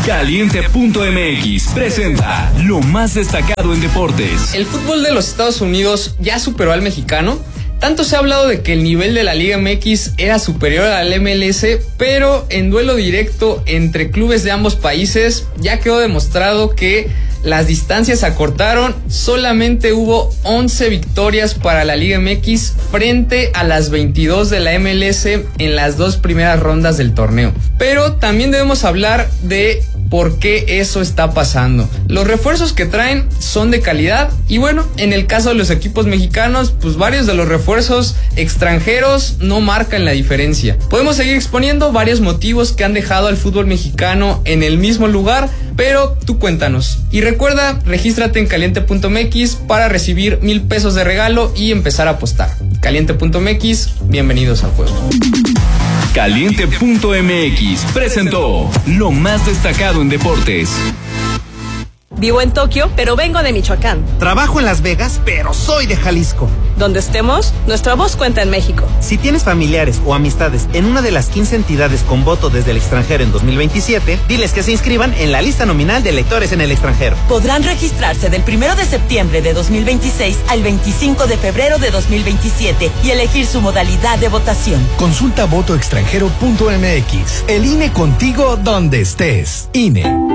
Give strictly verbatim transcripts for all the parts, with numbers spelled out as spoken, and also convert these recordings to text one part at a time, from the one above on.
Caliente punto m x presenta lo más destacado en deportes. El fútbol de los Estados Unidos ya superó al mexicano. Tanto se ha hablado de que el nivel de la Liga M X era superior al M L S, pero en duelo directo entre clubes de ambos países ya quedó demostrado que las distancias se acortaron. Solamente hubo once victorias para la Liga M X frente a las veintidós de la M L S en las dos primeras rondas del torneo. Pero también debemos hablar de por qué eso está pasando. Los refuerzos que traen son de calidad y bueno, en el caso de los equipos mexicanos, pues varios de los refuerzos extranjeros no marcan la diferencia. Podemos seguir exponiendo varios motivos que han dejado al fútbol mexicano en el mismo lugar, pero tú cuéntanos. Y recuerda, regístrate en caliente punto m x para recibir mil pesos de regalo y empezar a apostar. Caliente punto m x, bienvenidos al juego. Caliente punto m x presentó lo más destacado en deportes. Vivo en Tokio, pero vengo de Michoacán. Trabajo en Las Vegas, pero soy de Jalisco. Donde estemos, nuestra voz cuenta en México. Si tienes familiares o amistades en una de las quince entidades con voto desde el extranjero en dos mil veintisiete, diles que se inscriban en la lista nominal de electores en el extranjero. Podrán registrarse del primero de septiembre de dos mil veintiséis al veinticinco de febrero de dos mil veintisiete y elegir su modalidad de votación. Consulta voto extranjero punto m x. El I N E contigo donde estés. I N E.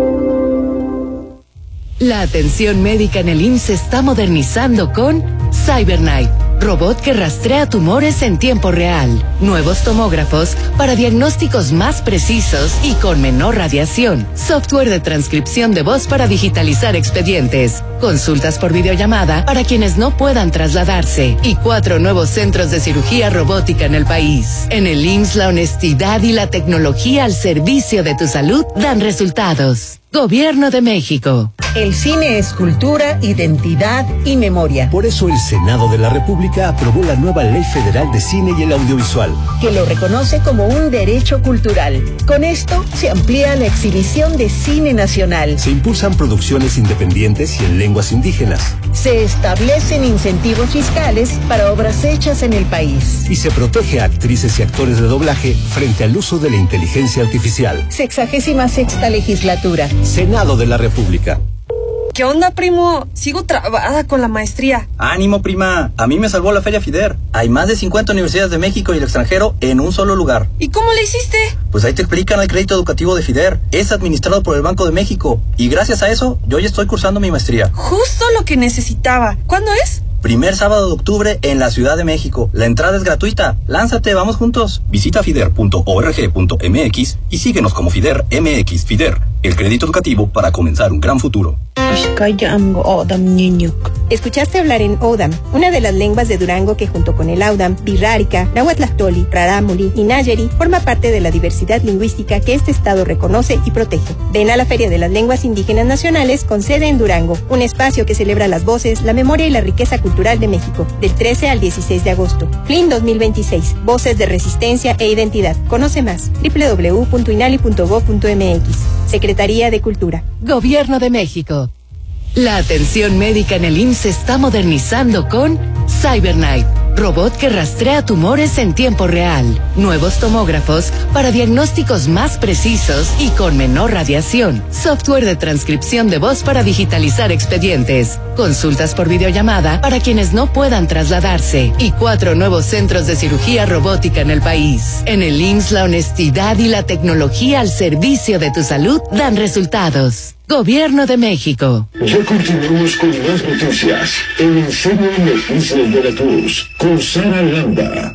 La atención médica en el I M S S se está modernizando con CyberKnife, robot que rastrea tumores en tiempo real. Nuevos tomógrafos para diagnósticos más precisos y con menor radiación. Software de transcripción de voz para digitalizar expedientes. Consultas por videollamada para quienes no puedan trasladarse. Y cuatro nuevos centros de cirugía robótica en el país. En el I M S S la honestidad y la tecnología al servicio de tu salud dan resultados. Gobierno de México. El cine es cultura, identidad y memoria. Por eso el Senado de la República aprobó la nueva Ley Federal de Cine y el Audiovisual, que lo reconoce como un derecho cultural. Con esto se amplía la exhibición de cine nacional. Se impulsan producciones independientes y en lenguas indígenas. Se establecen incentivos fiscales para obras hechas en el país. Y se protege a actrices y actores de doblaje frente al uso de la inteligencia artificial. Sexagésima sexta legislatura. Senado de la República. ¿Qué onda, primo? Sigo trabada con la maestría. Ánimo, prima. A mí me salvó la Feria FIDER. Hay más de cincuenta universidades de México y el extranjero en un solo lugar. ¿Y cómo le hiciste? Pues ahí te explican el crédito educativo de FIDER. Es administrado por el Banco de México. Y gracias a eso, yo ya estoy cursando mi maestría. Justo lo que necesitaba. ¿Cuándo es? Primer sábado de octubre en la Ciudad de México. La entrada es gratuita. Lánzate, vamos juntos. Visita fider punto org punto m x y síguenos como FIDER M X. FIDER, el crédito educativo para comenzar un gran futuro. Escuchaste hablar en Odam, una de las lenguas de Durango que junto con el Audam, Birrárica, Nahuatlactoli, Rarámuri y Nayeri forma parte de la diversidad lingüística que este estado reconoce y protege. Ven a la Feria de las Lenguas Indígenas Nacionales con sede en Durango, un espacio que celebra las voces, la memoria y la riqueza cultural de México, del trece al dieciséis de agosto. F L I N dos mil veintiséis, Voces de Resistencia e Identidad. Conoce más, doble u doble u doble u punto inali punto gob punto m x. Secretaría de Cultura. Gobierno de México. La atención médica en el I M S S se está modernizando con CyberKnife, robot que rastrea tumores en tiempo real. Nuevos tomógrafos para diagnósticos más precisos y con menor radiación. Software de transcripción de voz para digitalizar expedientes. Consultas por videollamada para quienes no puedan trasladarse. Y cuatro nuevos centros de cirugía robótica en el país. En el I M S S la honestidad y la tecnología al servicio de tu salud dan resultados. Gobierno de México. Ya continuamos con más noticias en En Serio Noticias Veracruz con Sara Landa.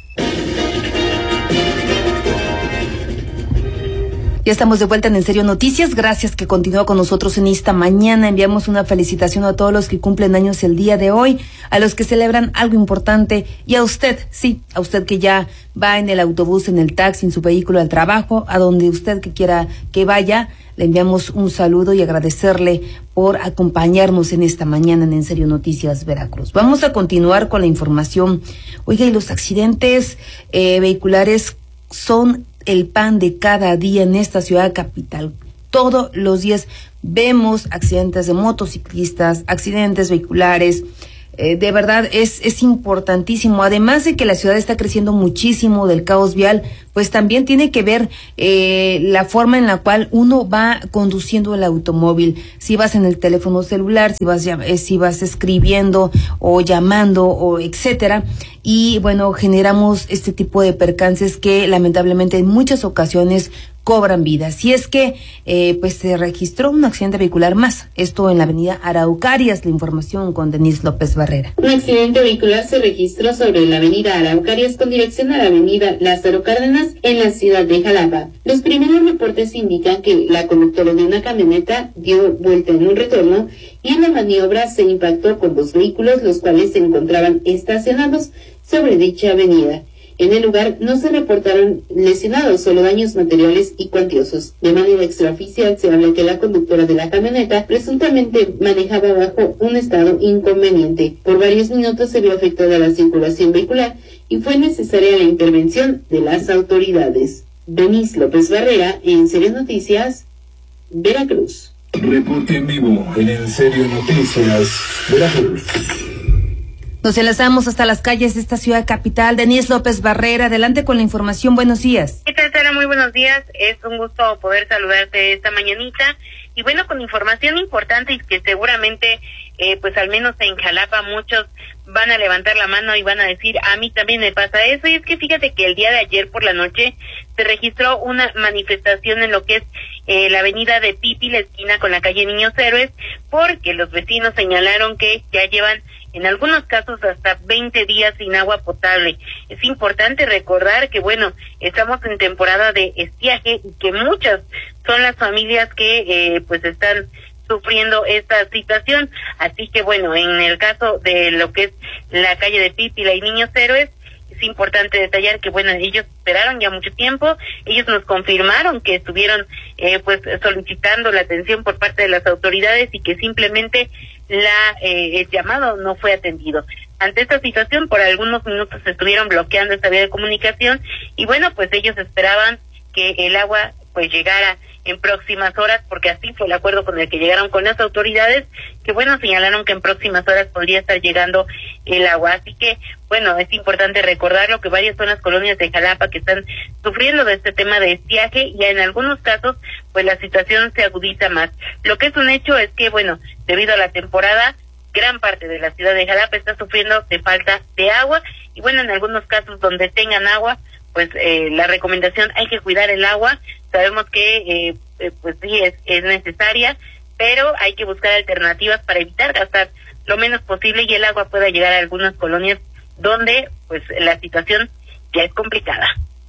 Ya estamos de vuelta en En Serio Noticias. Gracias que continúa con nosotros en esta mañana. Enviamos una felicitación a todos los que cumplen años el día de hoy, a los que celebran algo importante y a usted, sí, a usted que ya va en el autobús, en el taxi, en su vehículo al trabajo, a donde usted que quiera que vaya. Le enviamos un saludo y agradecerle por acompañarnos en esta mañana en En Serio Noticias Veracruz. Vamos a continuar con la información. Oiga, y los accidentes eh, vehiculares son el pan de cada día en esta ciudad capital. Todos los días vemos accidentes de motociclistas, accidentes vehiculares, Eh, de verdad es, es importantísimo. Además de que la ciudad está creciendo muchísimo del caos vial, pues también tiene que ver eh, la forma en la cual uno va conduciendo el automóvil. Si vas en el teléfono celular, si vas, eh, si vas escribiendo o llamando o etcétera. Y bueno, generamos este tipo de percances que lamentablemente en muchas ocasiones cobran vidas. Y es que eh, pues se registró un accidente vehicular más, esto en la avenida Araucarias. La información con Denise López Barrera. Un accidente vehicular se registró sobre la avenida Araucarias con dirección a la avenida Lázaro Cárdenas en la ciudad de Jalapa. Los primeros reportes indican que la conductora de una camioneta dio vuelta en un retorno y en la maniobra se impactó con dos vehículos, los cuales se encontraban estacionados sobre dicha avenida. En el lugar no se reportaron lesionados, solo daños materiales y cuantiosos. De manera extraoficial se habla que la conductora de la camioneta presuntamente manejaba bajo un estado inconveniente. Por varios minutos se vio afectada la circulación vehicular y fue necesaria la intervención de las autoridades. Denise López Barrera, en Serio Noticias, Veracruz. Reporte en vivo en En Serio Noticias, Veracruz. Nos enlazamos hasta las calles de esta ciudad capital. Denise López Barrera, adelante con la información. Buenos días. ¿Qué tal, Sara? Muy buenos días. Es un gusto poder saludarte esta mañanita. Y bueno, con información importante y que seguramente, eh, pues al menos en Jalapa, muchos van a levantar la mano y van a decir, a mí también me pasa eso. Y es que fíjate que el día de ayer por la noche se registró una manifestación en lo que es eh, la avenida de Pipi, la esquina con la calle Niños Héroes, porque los vecinos señalaron que ya llevan en algunos casos hasta veinte días sin agua potable. Es importante recordar que, bueno, estamos en temporada de estiaje y que muchas son las familias que eh, pues están sufriendo esta situación. Así que, bueno, en el caso de lo que es la calle de Pípila y Niños Héroes, es importante detallar que, bueno, ellos esperaron ya mucho tiempo, ellos nos confirmaron que estuvieron eh, pues solicitando la atención por parte de las autoridades y que simplemente la eh, el llamado no fue atendido. Ante esta situación, por algunos minutos estuvieron bloqueando esta vía de comunicación y bueno, pues ellos esperaban que el agua pues llegara en próximas horas, porque así fue el acuerdo con el que llegaron con las autoridades, que bueno, señalaron que en próximas horas podría estar llegando el agua. Así que, bueno, es importante recordarlo que varias son las colonias de Jalapa que están sufriendo de este tema de estiaje y en algunos casos, pues la situación se agudiza más. Lo que es un hecho es que, bueno, debido a la temporada, gran parte de la ciudad de Jalapa está sufriendo de falta de agua y bueno, en algunos casos donde tengan agua, pues eh, la recomendación, hay que cuidar el agua. Sabemos que eh, eh, pues sí es, es necesaria, pero hay que buscar alternativas para evitar gastar lo menos posible y el agua pueda llegar a algunas colonias donde pues la situación ya es complicada.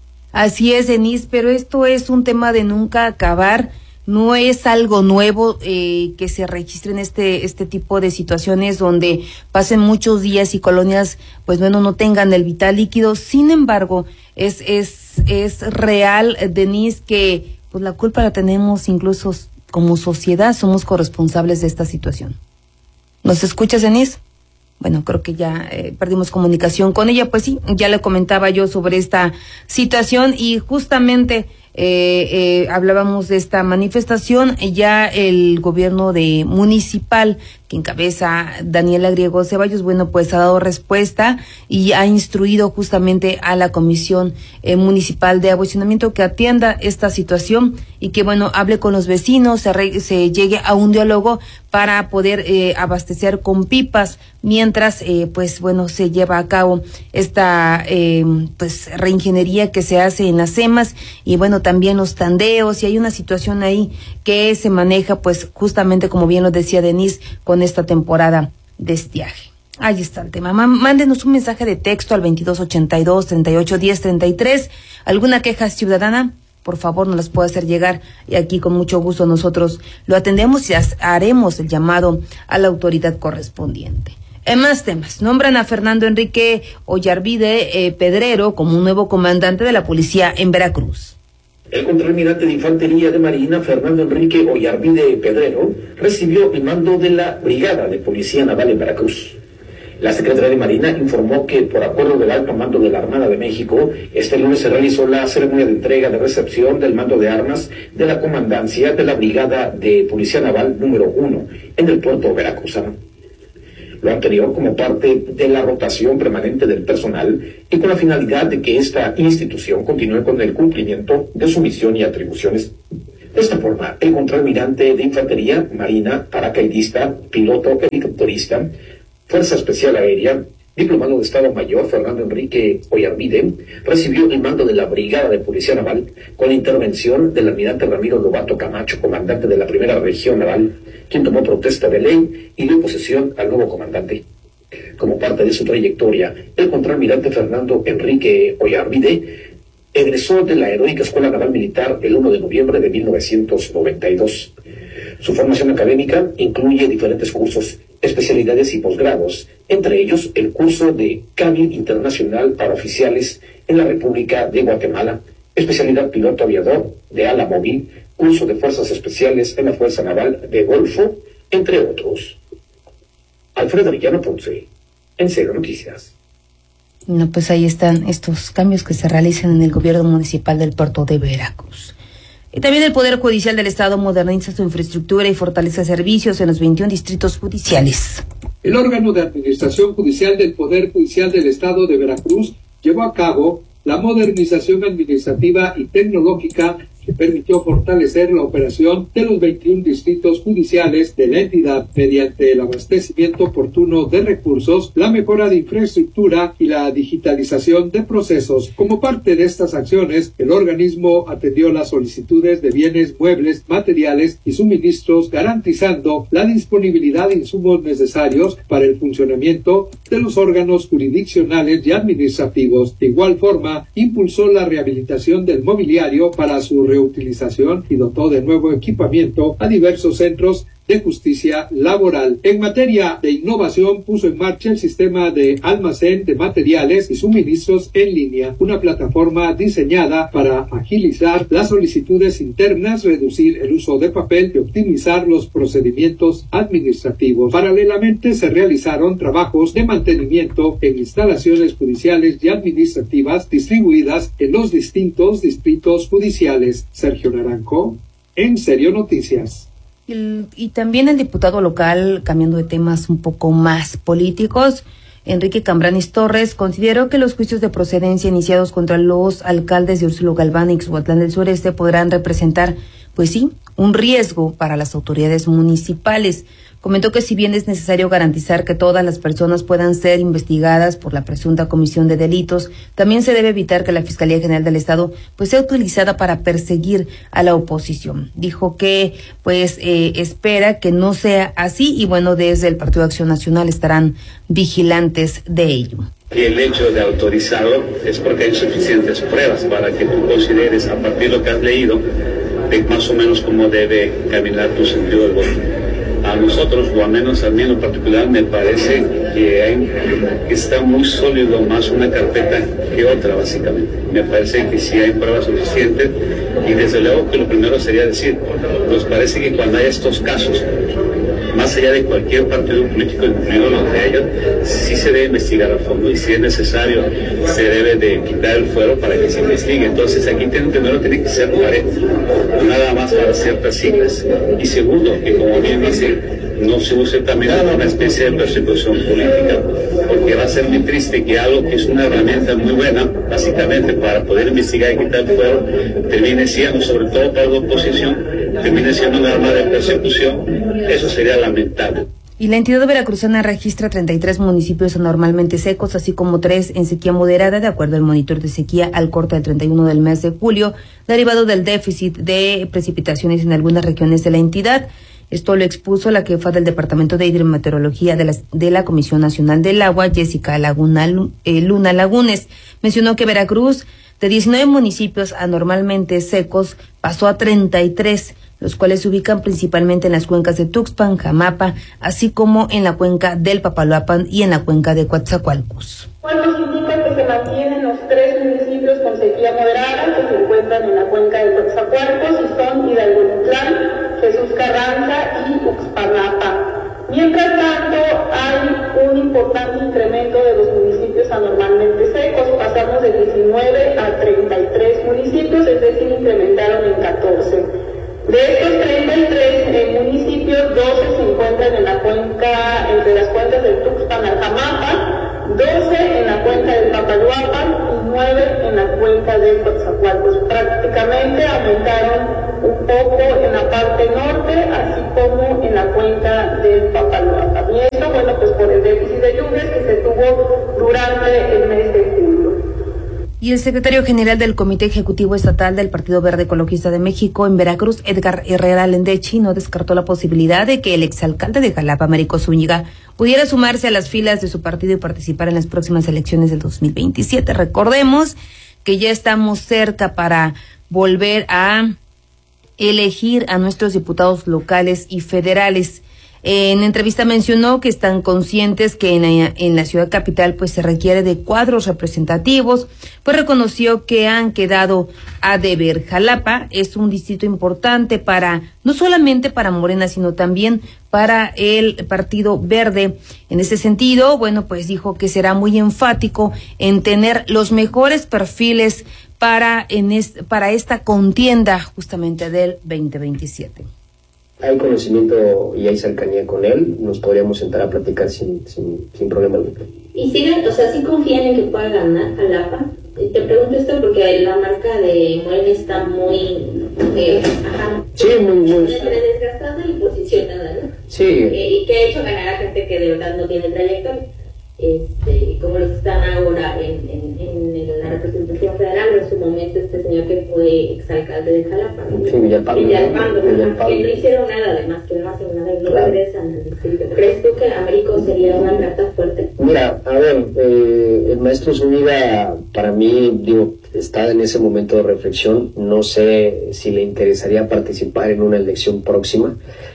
Así es, Denise, pero esto es un tema de nunca acabar. No es algo nuevo eh, que se registren este este tipo de situaciones donde pasen muchos días y colonias, pues bueno, no tengan el vital líquido. Sin embargo, es es es real, Denise, que pues la culpa la tenemos incluso como sociedad, somos corresponsables de esta situación. ¿Nos escuchas, Denise? Bueno, creo que ya eh, perdimos comunicación con ella. Pues sí, ya le comentaba yo sobre esta situación y justamente eh, eh, hablábamos de esta manifestación. Ya el gobierno de municipal que encabeza Daniela Griego Ceballos, bueno, pues ha dado respuesta y ha instruido justamente a la Comisión eh, Municipal de Abastecimiento que atienda esta situación y que, bueno, hable con los vecinos, se, re, se llegue a un diálogo para poder eh, abastecer con pipas, mientras, eh, pues, bueno, se lleva a cabo esta, eh, pues, reingeniería que se hace en las cemas y, bueno, también los tandeos, y hay una situación ahí que se maneja, pues, justamente, como bien lo decía Denise, con esta temporada de estiaje. Ahí está el tema. Mándenos un mensaje de texto al veintidós ochenta y dos, treinta y ocho diez, treinta y tres. ¿Alguna queja ciudadana? Por favor, nos las puede hacer llegar y aquí con mucho gusto nosotros lo atendemos y haremos el llamado a la autoridad correspondiente. En más temas, nombran a Fernando Enrique Ollarvide eh, Pedrero como un nuevo comandante de la policía en Veracruz. El contraalmirante de Infantería de Marina, Fernando Enrique Ollarvide Pedrero, recibió el mando de la Brigada de Policía Naval en Veracruz. La Secretaría de Marina informó que, por acuerdo del alto mando de la Armada de México, este lunes se realizó la ceremonia de entrega de recepción del mando de armas de la comandancia de la Brigada de Policía Naval número uno en el puerto veracruzano. Lo anterior como parte de la rotación permanente del personal y con la finalidad de que esta institución continúe con el cumplimiento de su misión y atribuciones. De esta forma, el contraalmirante de Infantería, Marina, paracaidista, piloto, helicópterista, Fuerza Especial Aérea, diplomado de Estado Mayor Fernando Enrique Oyarbide, recibió el mando de la Brigada de Policía Naval con la intervención del almirante Ramiro Lobato Camacho, comandante de la Primera Región Naval, quien tomó protesta de ley y dio posesión al nuevo comandante. Como parte de su trayectoria, el contraalmirante Fernando Enrique Oyarbide egresó de la Heroica Escuela Naval Militar el uno de noviembre de mil novecientos noventa y dos. Su formación académica incluye diferentes cursos, especialidades y posgrados, entre ellos el curso de Cábil Internacional para Oficiales en la República de Guatemala, especialidad piloto aviador de ala móvil, curso de Fuerzas Especiales en la Fuerza Naval de Golfo, entre otros. Alfredo Arellano Ponce, en Cero Noticias. No, pues ahí están estos cambios que se realizan en el gobierno municipal del puerto de Veracruz. Y también el Poder Judicial del Estado moderniza su infraestructura y fortalece servicios en los veintiún distritos judiciales. El órgano de administración judicial del Poder Judicial del Estado de Veracruz llevó a cabo la modernización administrativa y tecnológica que permitió fortalecer la operación de los veintiún distritos judiciales de la entidad mediante el abastecimiento oportuno de recursos, la mejora de infraestructura y la digitalización de procesos. Como parte de estas acciones, el organismo atendió las solicitudes de bienes muebles, materiales y suministros, garantizando la disponibilidad de insumos necesarios para el funcionamiento de los órganos jurisdiccionales y administrativos. De igual forma, impulsó la rehabilitación del mobiliario para su reutilización y dotó de nuevo equipamiento a diversos centros de justicia laboral. En materia de innovación, puso en marcha el sistema de almacén de materiales y suministros en línea, una plataforma diseñada para agilizar las solicitudes internas, reducir el uso de papel y optimizar los procedimientos administrativos. Paralelamente, se realizaron trabajos de mantenimiento en instalaciones judiciales y administrativas distribuidas en los distintos distritos judiciales. Sergio Naranjo, en Serio Noticias. Y, y también el diputado local, cambiando de temas un poco más políticos, Enrique Cambranis Torres, consideró que los juicios de procedencia iniciados contra los alcaldes de Úrsulo Galván y Ixhuatlán del Sureste podrán representar, pues sí, un riesgo para las autoridades municipales. Comentó que si bien es necesario garantizar que todas las personas puedan ser investigadas por la presunta comisión de delitos, también se debe evitar que la Fiscalía General del Estado pues sea utilizada para perseguir a la oposición. Dijo que pues eh, espera que no sea así y bueno, desde el Partido Acción Nacional estarán vigilantes de ello. Y el hecho de autorizarlo es porque hay suficientes pruebas para que tú consideres, a partir de lo que has leído, de más o menos cómo debe caminar tu sentido del voto. A nosotros, o al menos a mí en lo particular, me parece que, hay, que está muy sólido más una carpeta que otra, básicamente. Me parece que sí hay pruebas suficientes y desde luego que lo primero sería decir, nos parece que cuando haya estos casos, más allá de cualquier partido político, incluido los de ellos, sí se debe investigar a fondo y si es necesario se debe de quitar el fuero para que se investigue. Entonces aquí tiene, primero tiene que ser parejo, nada más para ciertas siglas. Y segundo, que como bien dice, no se use también una especie de persecución política, porque va a ser muy triste que algo que es una herramienta muy buena, básicamente para poder investigar y quitar el fuero, termine siendo, sobre todo para la oposición, termine siendo un arma de persecución. Eso sería lamentable. Y la entidad veracruzana registra treinta y tres municipios anormalmente secos, así como tres en sequía moderada, de acuerdo al monitor de sequía al corte del treinta y uno del mes de julio, derivado del déficit de precipitaciones en algunas regiones de la entidad. Esto lo expuso la jefa del Departamento de Hidrometeorología de la, de la Comisión Nacional del Agua, Jessica Laguna, eh, Luna Lagunes. Mencionó que Veracruz, de diecinueve municipios anormalmente secos, pasó a treinta y tres, los cuales se ubican principalmente en las cuencas de Tuxpan, Jamapa, así como en la cuenca del Papaloapan y en la cuenca de Coatzacoalcos. Nos indica que se mantienen los tres municipios con sequía moderada que se encuentran en la cuenca de Coatzacoalcos y son Hidalgo-Utlán, Jesús Carranza y Uxpanapa. Mientras tanto, hay un importante incremento de los municipios anormalmente secos. Pasamos de diecinueve a treinta y tres municipios, es decir, incrementaron en catorce. De estos treinta y tres eh, municipios, doce se encuentran en la cuenca, entre las cuencas del Tuxpan Panajamapa, doce en la cuenca del Papaloapan y nueve en la cuenca de Coatzacoalcos. Prácticamente aumentaron un poco en la parte norte, así como en la cuenca del Papaloapan. Y esto, bueno, pues por el déficit de lluvias que se tuvo durante el mes de julio. Y el secretario general del Comité Ejecutivo Estatal del Partido Verde Ecologista de México en Veracruz, Edgar Herrera Lendechi, no descartó la posibilidad de que el exalcalde de Jalapa, Américo Zúñiga, pudiera sumarse a las filas de su partido y participar en las próximas elecciones del dos mil veintisiete. Recordemos que ya estamos cerca para volver a elegir a nuestros diputados locales y federales. En entrevista mencionó que están conscientes que en, en la ciudad capital pues se requiere de cuadros representativos, pues reconoció que han quedado a deber. Jalapa es un distrito importante para, no solamente para Morena, sino también para el Partido Verde. En ese sentido, bueno, pues dijo que será muy enfático en tener los mejores perfiles para, en est, para esta contienda justamente del veinte veintisiete. Hay conocimiento y hay cercanía con él, nos podríamos sentar a platicar sin, sin, sin problema alguno. Y siguen, o sea, ¿sí confían en que pueda ganar Jalapa? Te pregunto esto porque la marca de Morena está muy, eh, ajá, sí, muy, muy desgastada y posicionada, ¿no? Sí. Eh, y que ha hecho ganar a gente que de verdad no tiene trayectoria. Este, como los están ahora en, en, en la representación federal, en su momento este señor que fue exalcalde de Jalapa, ¿no? Sí, Villalpando, Villalpando, Villalpando. que no hicieron nada, además que no hacen nada y no Claro. regresan al distrito. ¿Crees tú que Américo sería una carta fuerte? Mira, a ver, eh, el maestro Zúñiga para mí, digo, está en ese momento de reflexión, no sé si le interesaría participar en una elección próxima.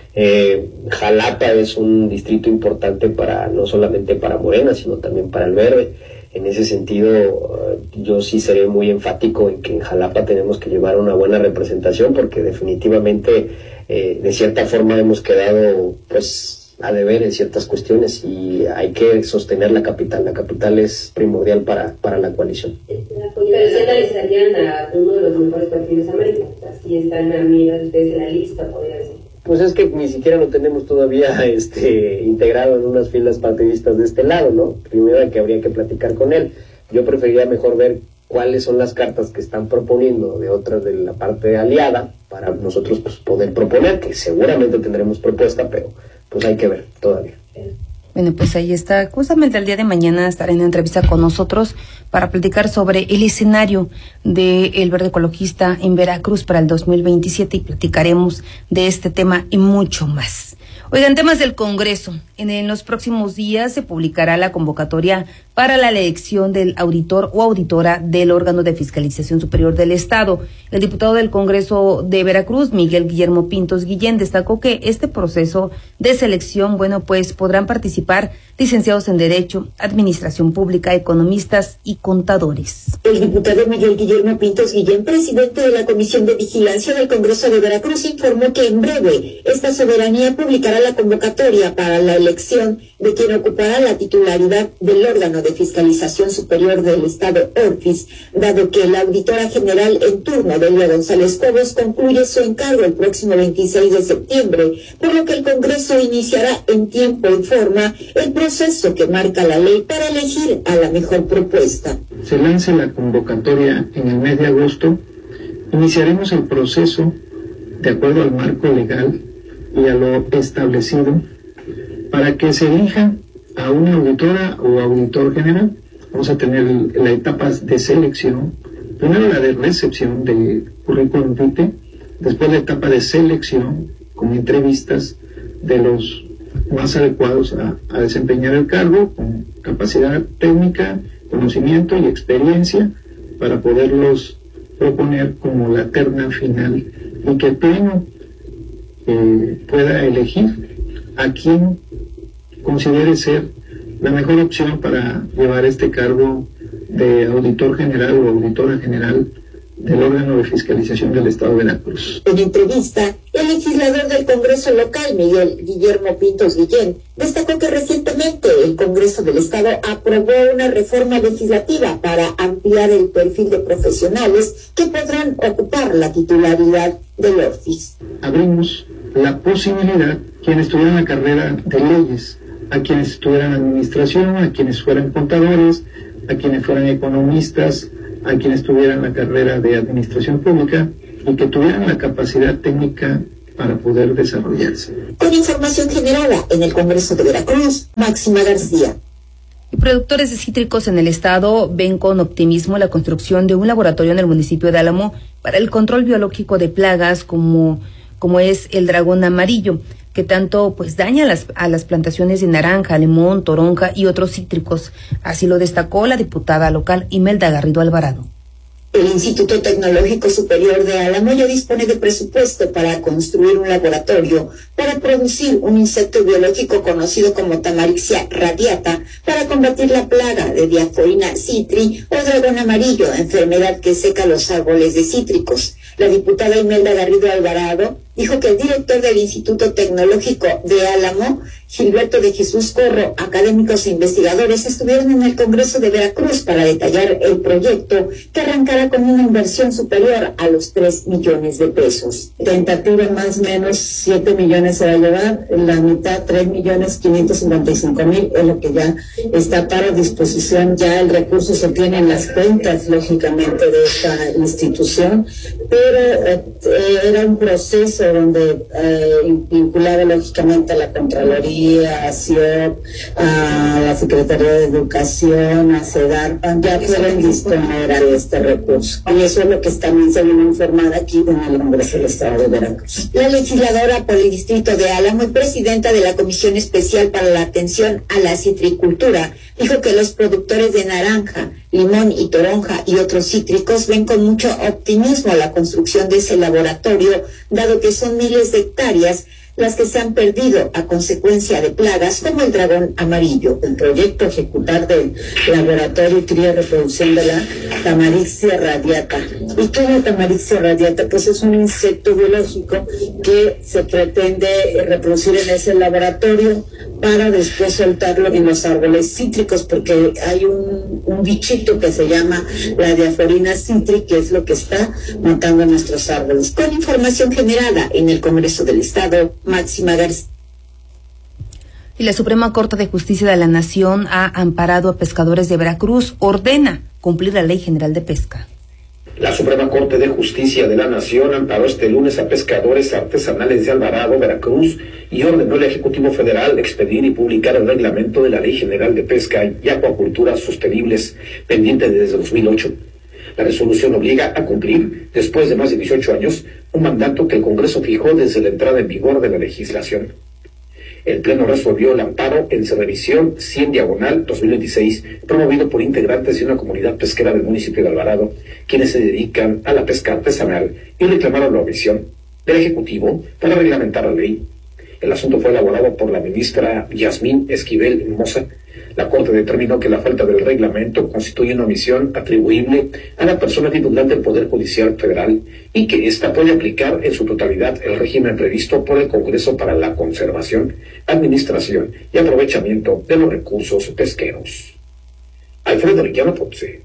Eh, Jalapa es un distrito importante para, no solamente para Morena, sino también para el Verde. En ese sentido, uh, yo sí seré muy enfático en que en Jalapa tenemos que llevar una buena representación, porque definitivamente, eh, de cierta forma hemos quedado, pues, a deber en ciertas cuestiones y hay que sostener la capital. La capital es primordial para, para la coalición. Pero si analizarían a uno de los mejores partidos de América, así están amigas ustedes en la lista, podría decir. Pues es que ni siquiera lo tenemos todavía este, integrado en unas filas partidistas de este lado, ¿no? Primero que habría que platicar con él. Yo preferiría mejor ver cuáles son las cartas que están proponiendo de otras de la parte aliada para nosotros pues, poder proponer, que seguramente tendremos propuesta, pero pues hay que ver todavía. Bueno, pues ahí está. Justamente el día de mañana estará en entrevista con nosotros para platicar sobre el escenario del Verde Ecologista en Veracruz para el dos mil veintisiete y platicaremos de este tema y mucho más. Oigan, temas del Congreso. En, en los próximos días se publicará la convocatoria para la elección del auditor o auditora del órgano de fiscalización superior del Estado. El diputado del Congreso de Veracruz, Miguel Guillermo Pintos Guillén, destacó que este proceso de selección, bueno, pues podrán participar licenciados en Derecho, Administración Pública, economistas y contadores. El diputado Miguel Guillermo Pintos Guillén, presidente de la Comisión de Vigilancia del Congreso de Veracruz, informó que en breve esta soberanía publicará la convocatoria para la elección de quien ocupará la titularidad del órgano de fiscalización superior del Estado, ORFIS, dado que la auditora general en turno, Delia González Cobos, concluye su encargo el próximo veintiséis de septiembre, por lo que el Congreso iniciará en tiempo y forma el proceso que marca la ley para elegir a la mejor propuesta. Se lance la convocatoria en el mes de agosto, iniciaremos el proceso de acuerdo al marco legal y a lo establecido para que se elija a una auditora o auditor general. Vamos a tener las etapas de selección, primero la de recepción de currículum vitae, después la etapa de selección con entrevistas de los más adecuados a, a desempeñar el cargo, con capacidad técnica, conocimiento y experiencia para poderlos proponer como la terna final y que el Pleno eh, pueda elegir a quien considere ser la mejor opción para llevar este cargo de auditor general o auditora general del órgano de fiscalización del Estado de Veracruz. En entrevista, el legislador del Congreso local, Miguel Guillermo Pintos Guillén, destacó que recientemente el Congreso del Estado aprobó una reforma legislativa para ampliar el perfil de profesionales que podrán ocupar la titularidad del ORFIS. Abrimos la posibilidad, quienes tuvieran la carrera de leyes a quienes estudiaran administración, a quienes fueran contadores, a quienes fueran economistas, a quienes tuvieran la carrera de administración pública y que tuvieran la capacidad técnica para poder desarrollarse. Con información generada en el Congreso de Veracruz, Máxima García. Y productores de cítricos en el estado ven con optimismo la construcción de un laboratorio en el municipio de Álamo para el control biológico de plagas como, como es el dragón amarillo, que tanto pues daña a las, a las plantaciones de naranja, limón, toronja y otros cítricos. Así lo destacó la diputada local Imelda Garrido Alvarado. El Instituto Tecnológico Superior de Álamo ya dispone de presupuesto para construir un laboratorio para producir un insecto biológico conocido como Tamarixia radiata para combatir la plaga de Diaforina citri o dragón amarillo, enfermedad que seca los árboles de cítricos. La diputada Imelda Garrido Alvarado dijo que el director del Instituto Tecnológico de Álamo, Gilberto de Jesús Corro, académicos e investigadores estuvieron en el Congreso de Veracruz para detallar el proyecto que arrancará con una inversión superior a los tres millones de pesos. Tentativa más o menos siete millones se va a llevar, la mitad tres millones quinientos cincuenta y cinco mil es lo que ya está para disposición, ya el recurso se tiene en las cuentas lógicamente de esta institución, pero eh, era un proceso donde eh, vinculaba lógicamente a la Contraloría, a C I O P, a la Secretaría de Educación, a CEDARPA, ya pueden disponer de este recurso. Y eso es lo que también se viene a informar aquí en el Congreso del Estado de Veracruz. La legisladora por el Distrito de Álamo y presidenta de la Comisión Especial para la Atención a la Citricultura dijo que los productores de naranja, limón y toronja y otros cítricos ven con mucho optimismo la construcción de ese laboratorio, dado que son miles de hectáreas las que se han perdido a consecuencia de plagas como el dragón amarillo. El proyecto ejecutar del laboratorio y cría y reproducción de la Tamarixia radiata. ¿Y qué es la Tamarixia radiata? Pues es un insecto biológico que se pretende reproducir en ese laboratorio para después soltarlo en los árboles cítricos, porque hay un, un bichito que se llama la Diaforina citri, que es lo que está matando nuestros árboles. Con información generada en el Congreso del Estado, Máxima García. Y la Suprema Corte de Justicia de la Nación ha amparado a pescadores de Veracruz, ordena cumplir la Ley General de Pesca. La Suprema Corte de Justicia de la Nación amparó este lunes a pescadores artesanales de Alvarado, Veracruz, y ordenó al Ejecutivo Federal expedir y publicar el reglamento de la Ley General de Pesca y Acuacultura Sostenibles, pendiente desde dos mil ocho. La resolución obliga a cumplir, después de más de dieciocho años, un mandato que el Congreso fijó desde la entrada en vigor de la legislación. El Pleno resolvió el amparo en su revisión cien diagonal dos mil veintiséis, promovido por integrantes de una comunidad pesquera del municipio de Alvarado, quienes se dedican a la pesca artesanal y reclamaron la omisión del Ejecutivo para reglamentar la ley. El asunto fue elaborado por la ministra Yasmín Esquivel Moza. La Corte determinó que la falta del reglamento constituye una omisión atribuible a la persona titular del Poder Judicial Federal y que ésta puede aplicar en su totalidad el régimen previsto por el Congreso para la conservación, administración y aprovechamiento de los recursos pesqueros. Alfredo Arellano Ponce,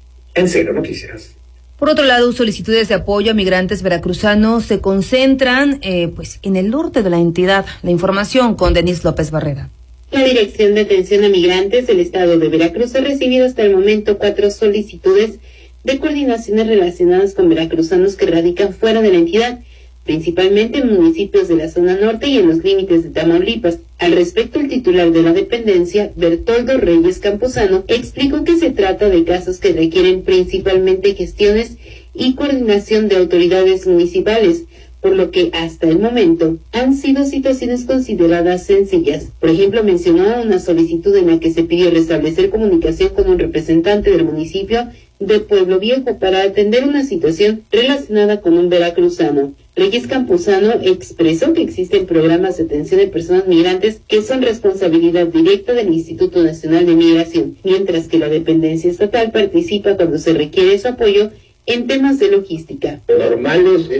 en Cero Noticias. Por otro lado, solicitudes de apoyo a migrantes veracruzanos se concentran eh, pues en el norte de la entidad. La información con Denis López Barrera. La Dirección de Atención a Migrantes del Estado de Veracruz ha recibido hasta el momento cuatro solicitudes de coordinaciones relacionadas con veracruzanos que radican fuera de la entidad, principalmente en municipios de la zona norte y en los límites de Tamaulipas. Al respecto, el titular de la dependencia, Bertoldo Reyes Campuzano, explicó que se trata de casos que requieren principalmente gestiones y coordinación de autoridades municipales, por lo que hasta el momento han sido situaciones consideradas sencillas. Por ejemplo, mencionó una solicitud en la que se pidió restablecer comunicación con un representante del municipio de Pueblo Viejo para atender una situación relacionada con un veracruzano. Reyes Campuzano expresó que existen programas de atención de personas migrantes que son responsabilidad directa del Instituto Nacional de Migración, mientras que la dependencia estatal participa cuando se requiere su apoyo en temas de logística. Normales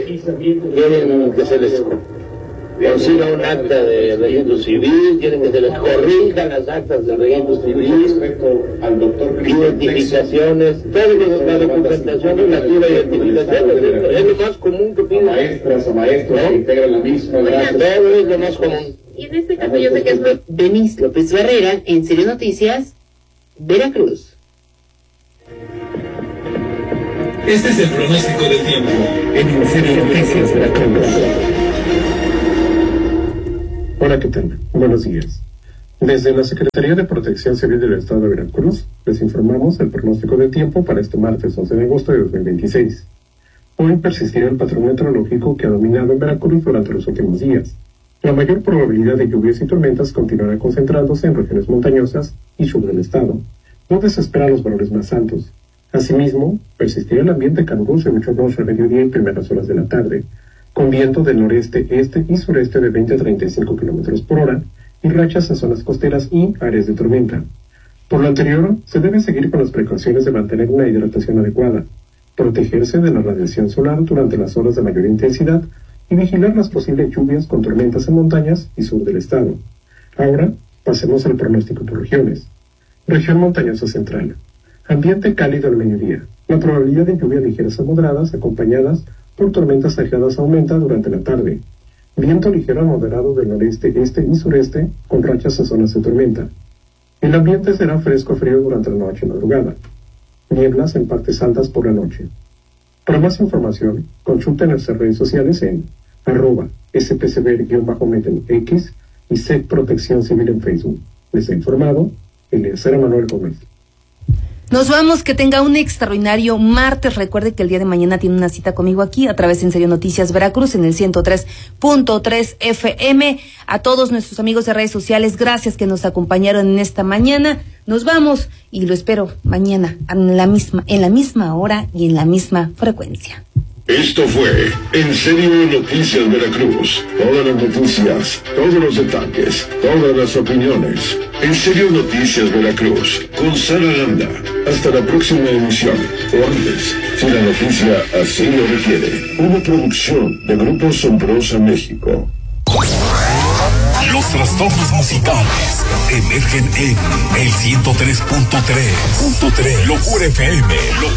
quieren que se les consiga un acta de registro civil, quieren que se les corrijan las actas de registro civil, al doctor identificaciones, toda la documentación relativa a identificaciones, es lo más común que piden. Maestras o maestros que integran la misma, gracias. Todo es lo más común. y en este caso yo sé que es Denise López Barrera, en Serio Noticias, Veracruz. Este es el pronóstico del tiempo en Serio Noticias Veracruz. Hola, ¿qué tal? Buenos días. Desde la Secretaría de Protección Civil del Estado de Veracruz, les informamos el pronóstico del tiempo para este martes once de agosto de dos mil veintiséis. Hoy persistirá el patrón meteorológico que ha dominado en Veracruz durante los últimos días. La mayor probabilidad de lluvias y tormentas continuará concentrándose en regiones montañosas y sur del estado, donde se esperan los valores más altos. Asimismo, persistirá el ambiente caluroso y bochornoso al mediodía y primeras horas de la tarde, con viento del noreste, este y sureste de veinte a treinta y cinco kilómetros por hora, y rachas en zonas costeras y áreas de tormenta. Por lo anterior, se debe seguir con las precauciones de mantener una hidratación adecuada, protegerse de la radiación solar durante las horas de mayor intensidad y vigilar las posibles lluvias con tormentas en montañas y sur del estado. Ahora, pasemos al pronóstico por regiones. Región montañosa central. Ambiente cálido al mediodía. La probabilidad de lluvias ligeras a moderadas acompañadas por tormentas aisladas aumenta durante la tarde. Viento ligero a moderado del noreste, este y sureste, con rachas en zonas de tormenta. El ambiente será fresco frío durante la noche y madrugada. Nieblas en partes altas por la noche. Para más información, consulten nuestras redes sociales en arroba spcber-met en X y S E C Protección Civil en Facebook. Les ha informado Eliezer Manuel Gómez. Nos vamos, que tenga un extraordinario martes. Recuerde que el día de mañana tiene una cita conmigo aquí a través de En Serio Noticias Veracruz en el ciento tres punto tres F M. A todos nuestros amigos de redes sociales, gracias que nos acompañaron en esta mañana. Nos vamos y lo espero mañana en la misma, en la misma hora y en la misma frecuencia. Esto fue En Serio Noticias Veracruz. Todas las noticias, todos los detalles, todas las opiniones. En Serio Noticias Veracruz, con Sara Landa. Hasta la próxima emisión, o antes, si la noticia así lo requiere. Una producción de Grupo Sombrosa México. Los trastornos musicales emergen en el ciento tres punto tres. Locura F M. Locura